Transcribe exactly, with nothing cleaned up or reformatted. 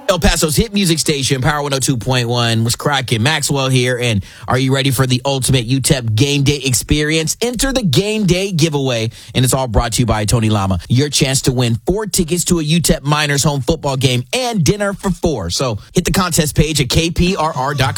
El Paso's hit music station, Power one oh two point one. What's cracking? Maxwell here. And are you ready for the ultimate U T E P game day experience? Enter the game day giveaway. And it's all brought to you by Tony Lama. Your chance to win four tickets to a U T E P Miners home football game and dinner for four. So hit the contest page at K P R R dot com.